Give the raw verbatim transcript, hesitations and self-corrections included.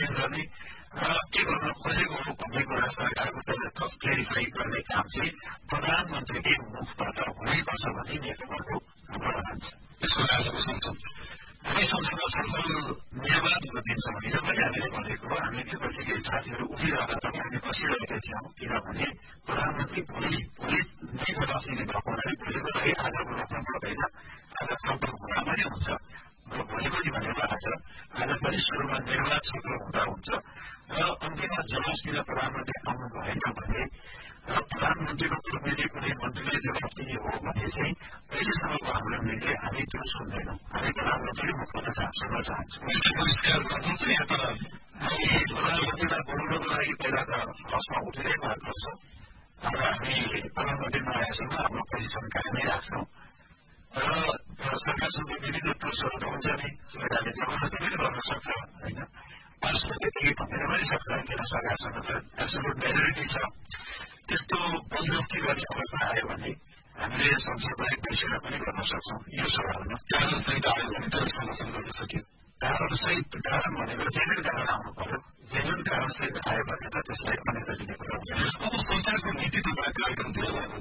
Implement गर्ने र के गर्न खोजेको हो भन्ने कुरा सरकारको तर्फबाट थप क्लेरिफाई गर्ने काम चाहिँ प्रधानमन्त्रीकै मुखबाट हुनैपर्छ भन्ने नेतृत्वको हाम्रो भनाइ छ। त्यसको आजको संसद हामी संसदमा छलफल नियमित दिन्छौँ। हिजो पनि हामीले भनेको हो, हामी विपक्षी केही साथीहरू उठिरहेका पनि हामी बसिरहेका थियौँ, किनभने प्रधानमन्त्री भोलि भोलि नै जवाफ दिने भएको हुनाले भोलिको लागि आजको रोक्न पर्दैन, आज छलफल हुँदा पनि हुन्छ र भोलि पनि भनेको आज आज पनि सुरुमा निर्वाध छलफल हुँदा हुन्छ र अन्तिममा जवाफ दिन प्रधानमन्त्री आउनु भएन भने र प्रधानमन्त्रीको प्रतिनिधि कुनै मन्त्रीले जवाफ दिने हो भने चाहिँ अहिलेसम्मको हाम्रो निर्णय हामी त्यो सुन्दैनौँ। हामी प्रधानमन्त्रीले मुखबाट सुन्न चाहन्छौँ। परिष्कार गर्नुहुन्छ या त हामी प्रधानमन्त्रीलाई बोलाउनको लागि पहिला त हसमा उठिँदै भएको छौँ र हामी प्रधानमन्त्री नआएसम्म हाम्रो पोजिसन कायमै राख्छौँ र सरकारसँग विविध टुल्सहरू त हुन्छ नि, सरकारले जबरजस्ती पनि गर्न सक्छ होइन, पासको त्यतिकै भनेर पनि सक्छ, किन सरकारसँग त एब्सोल्युट मेजोरिटी छ। त्यस्तो बलजफ्ती गर्ने अवस्था आयो भने हामीले संसदलाई बसेर पनि गर्न सक्छौँ। यो सवालमा कारणसहित आयो भने त समर्थन गर्न सकियो। कारणसहित कारण भनेको जेन्युन कारण आउनु पर्यो, जेन्युन कारणसहित आयो भने त त्यसलाई मान्यता दिने कुरा हुँदैन। अब सरकारको नीति तथा कार्यक्रमतिर